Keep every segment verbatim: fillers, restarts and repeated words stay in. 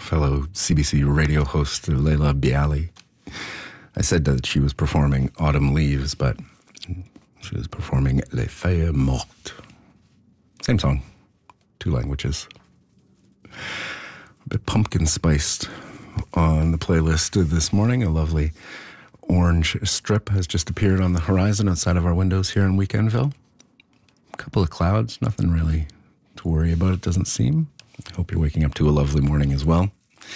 fellow C B C radio host Leila Bialy. I said that she was performing Autumn Leaves, but she was performing Les Feuilles Mortes. Same song, two languages. A bit pumpkin spiced on the playlist this morning. A lovely orange strip has just appeared on the horizon outside of our windows here in Weekendville. A couple of clouds, nothing really to worry about, it doesn't seem. I hope you're waking up to a lovely morning as well.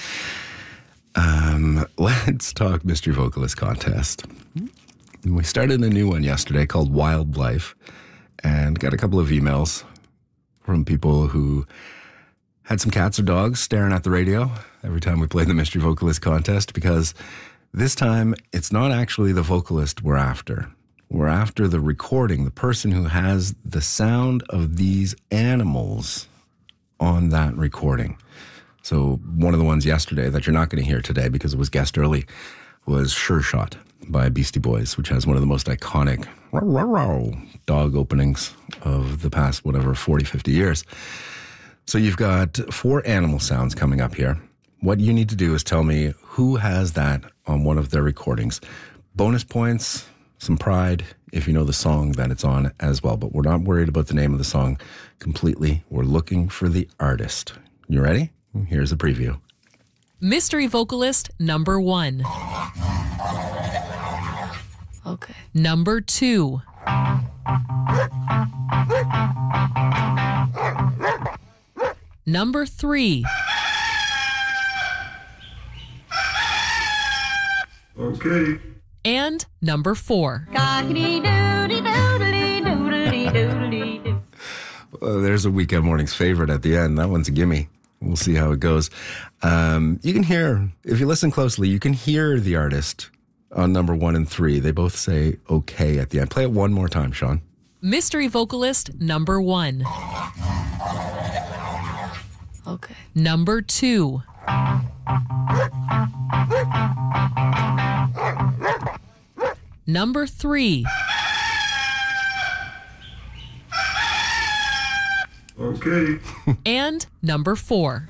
Um, let's talk Mystery Vocalist Contest. We started a new one yesterday called Wildlife and got a couple of emails from people who had some cats or dogs staring at the radio every time we played the Mystery Vocalist Contest, because this time it's not actually the vocalist we're after. We're after the recording, the person who has the sound of these animals on that recording. So one of the ones yesterday that you're not going to hear today because it was guessed early was Sure Shot by Beastie Boys, which has one of the most iconic dog openings of the past, whatever, forty, fifty years. So you've got four animal sounds coming up here. What you need to do is tell me who has that on one of their recordings. Bonus points, some pride, if you know the song that it's on as well. But we're not worried about the name of the song completely. We're looking for the artist. You ready? Here's a preview. Mystery vocalist number one. Okay. Number two. Number three. Okay. And number four. Well, there's a Weekend Mornings favorite at the end. That one's a gimme. We'll see how it goes. Um, you can hear, if you listen closely, you can hear the artist on number one and three. They both say okay at the end. Play it one more time, Sean. Mystery vocalist number one. Okay. Number two. Number three. Okay. And number four.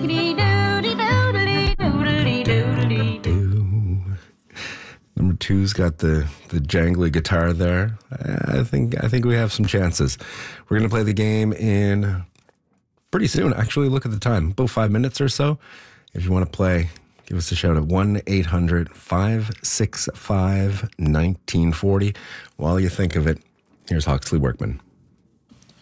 Number two's got the, the jangly guitar there. I think I think we have some chances. We're going to play the game in pretty soon. Actually, look at the time. About five minutes or so. If you want to play, give us a shout at one eight hundred five six five one nine four zero. While you think of it, here's Hawksley Workman.